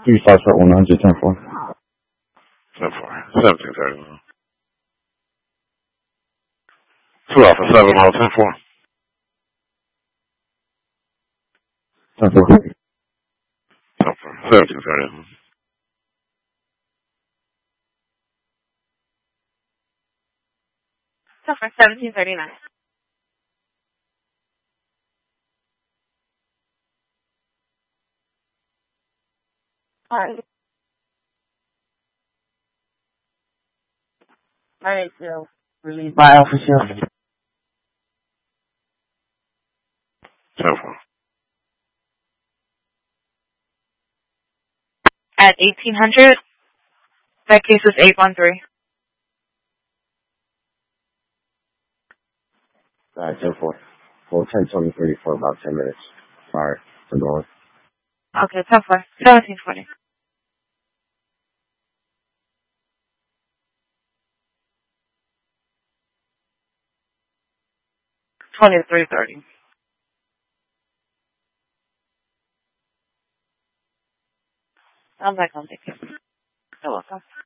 35 for 100, 10-4. 10-4. 1731. 2 Alpha 7 all 10-4. 10-4. 10-4. 1731. For 1739. Alright. Alright, so released by Alpha Shield. 10-4. At 1800, that case is 813. Alright, 10-4. Well, 10-23 for about 10 minutes. Sorry for going. Okay, 10-4. 1720. 2330. I'm back on ticket. You're welcome.